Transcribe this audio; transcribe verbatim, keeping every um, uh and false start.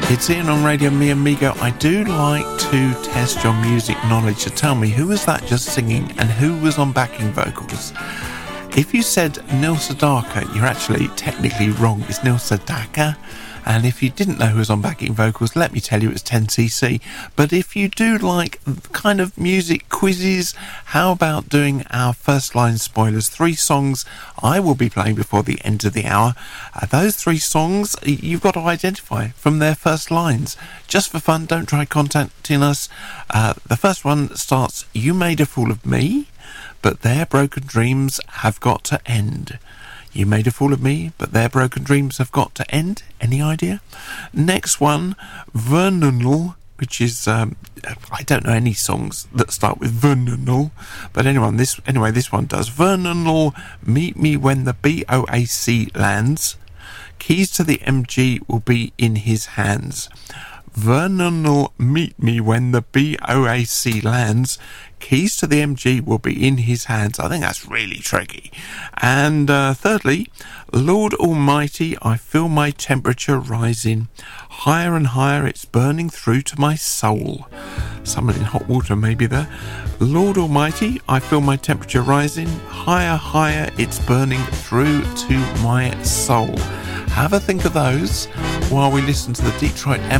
It's Ian on Radio Mi Amigo. I do like to test your music knowledge. So tell me, who was that just singing and who was on backing vocals? If you said Neil Sedaka, you're actually technically wrong. It's Neil Sedaka. And if you didn't know who was on backing vocals, let me tell you, it's ten C C. But if you do like kind of music quizzes, how about doing our first line spoilers? Three songs I will be playing before the end of the hour. Uh, those three songs you've got to identify from their first lines. Just for fun, don't try contacting us. Uh, the first one starts, "You made a fool of me, but their broken dreams have got to end." You made a fool of me, but their broken dreams have got to end. Any idea? Next one, Vernal, which is, um, I don't know any songs that start with Vernal, but anyway, this, anyway, this one does. Vernal, meet me when the B O A C lands. Keys to the M G will be in his hands. Vernal, meet me when the B O A C lands. Keys to the M G will be in his hands. I think that's really tricky. And uh, thirdly, Lord Almighty, I feel my temperature rising. Higher and higher, it's burning through to my soul. Someone in hot water maybe there. Lord Almighty, I feel my temperature rising. Higher, higher, it's burning through to my soul. Have a think of those while we listen to the Detroit